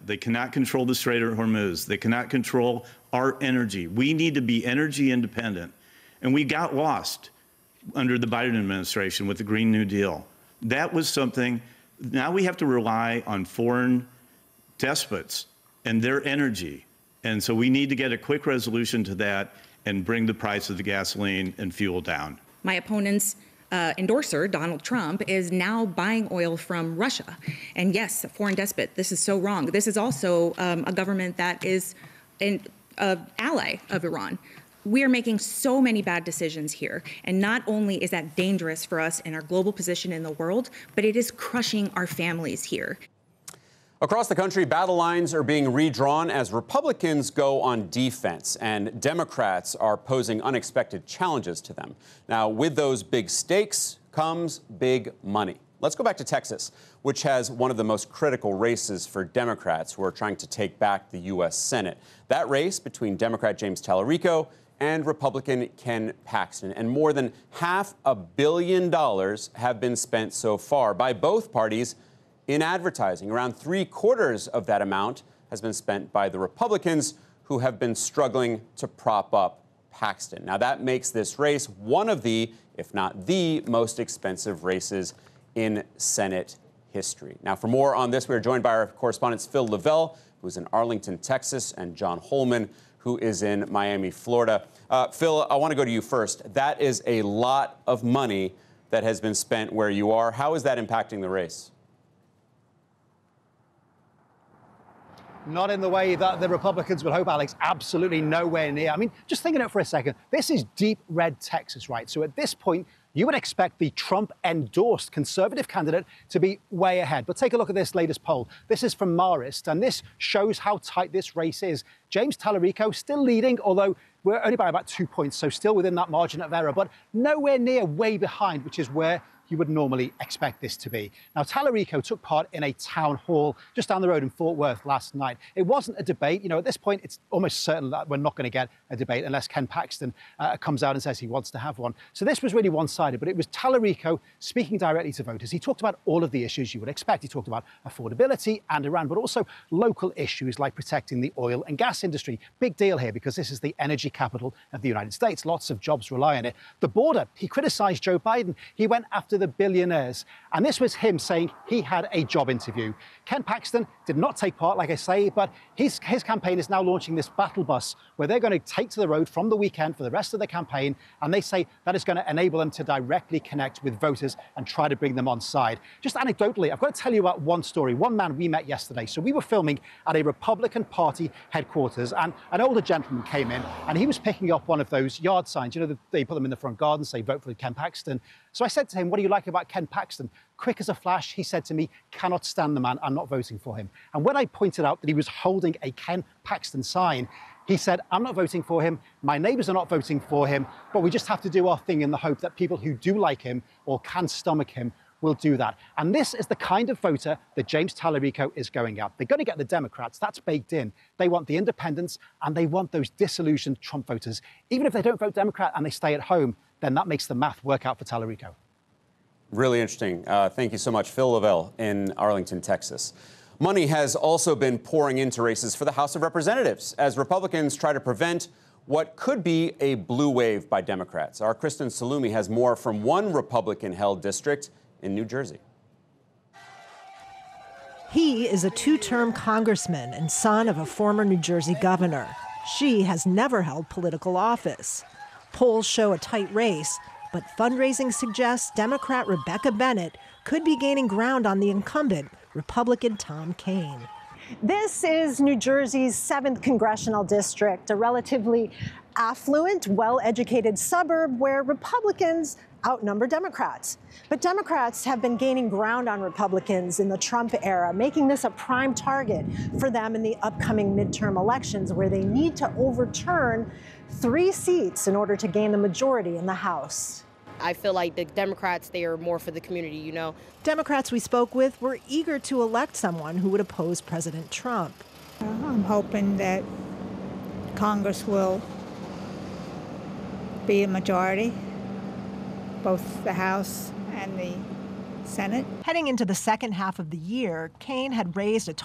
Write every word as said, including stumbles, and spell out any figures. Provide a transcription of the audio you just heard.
They cannot control the Strait of Hormuz. They cannot control our energy. We need to be energy independent. And we got lost under the Biden administration with the Green New Deal. That was something. Now we have to rely on foreign despots and their energy. And so we need to get a quick resolution to that and bring the price of the gasoline and fuel down. My opponent's uh, endorser, Donald Trump, is now buying oil from Russia. And yes, a foreign despot, this is so wrong. This is also um, a government that is an uh, ally of Iran. We are making so many bad decisions here. And not only is that dangerous for us and our global position in the world, but it is crushing our families here. Across the country, battle lines are being redrawn as Republicans go on defense, and Democrats are posing unexpected challenges to them. Now, with those big stakes comes big money. Let's go back to Texas, which has one of the most critical races for Democrats who are trying to take back the U S Senate. That race between Democrat James Talerico and Republican Ken Paxton. And more than half a billion dollars have been spent so far by both parties in advertising. Around three quarters of that amount has been spent by the Republicans, who have been struggling to prop up Paxton. Now, that makes this race one of the, if not the, most expensive races in Senate history. Now, for more on this, we are joined by our correspondents Phil Lavelle, who's in Arlington, Texas, and John Holman, who is in Miami, Florida. Uh, Phil, I want to go to you first. That is a lot of money that has been spent where you are. How is that impacting the race? Not in the way that the Republicans would hope, Alex. Absolutely nowhere near. I mean, just thinking it for a second, this is deep red Texas, right? So at this point, you would expect the Trump-endorsed conservative candidate to be way ahead. But take a look at this latest poll. This is from Marist, and this shows how tight this race is. James Talerico still leading, although we're only by about two points, so still within that margin of error, but nowhere near way behind, which is where you would normally expect this to be. Now, Talerico took part in a town hall just down the road in Fort Worth last night. It wasn't a debate. You know, at this point, it's almost certain that we're not going to get a debate unless Ken Paxton uh, comes out and says he wants to have one. So this was really one-sided, but it was Talerico speaking directly to voters. He talked about all of the issues you would expect. He talked about affordability and Iran, but also local issues like protecting the oil and gas industry. Big deal here because this is the energy capital of the United States. Lots of jobs rely on it. The border, he criticized Joe Biden. He went after the billionaires. And this was him saying he had a job interview. Ken Paxton did not take part, like I say, but his, his campaign is now launching this battle bus where they're going to take to the road from the weekend for the rest of the campaign. And they say that is going to enable them to directly connect with voters and try to bring them on side. Just anecdotally, I've got to tell you about one story. One man we met yesterday. So we were filming at a Republican Party headquarters, and an older gentleman came in and he was picking up one of those yard signs. You know, they put them in the front garden, say, vote for Ken Paxton. So I said to him, what do you like about Ken Paxton? Quick as a flash, he said to me, cannot stand the man, I'm not voting for him. And when I pointed out that he was holding a Ken Paxton sign, he said, I'm not voting for him, my neighbors are not voting for him, but we just have to do our thing in the hope that people who do like him or can stomach him will do that. And this is the kind of voter that James Talerico is going at. They're going to get the Democrats, that's baked in. They want the independents and they want those disillusioned Trump voters. Even if they don't vote Democrat and they stay at home, then that makes the math work out for Talerico. Really interesting. Uh, thank you so much. Phil Lavelle in Arlington, Texas. Money has also been pouring into races for the House of Representatives as Republicans try to prevent what could be a blue wave by Democrats. Our Kristen Salumi has more from one Republican-held district in New Jersey. He is a two-term congressman and son of a former New Jersey governor. She has never held political office. Polls show a tight race, but fundraising suggests Democrat Rebecca Bennett could be gaining ground on the incumbent, Republican Tom Kean. This is New Jersey's seventh congressional district, a relatively affluent, well-educated suburb where Republicans outnumber Democrats. But Democrats have been gaining ground on Republicans in the Trump era, making this a prime target for them in the upcoming midterm elections, where they need to overturn three seats in order to gain the majority in the House. I feel like the Democrats, they are more for the community, you know. Democrats we spoke with were eager to elect someone who would oppose President Trump. Uh, I'm hoping that Congress will be a majority, both the House and the Senate. Heading into the second half of the year, Kean had raised a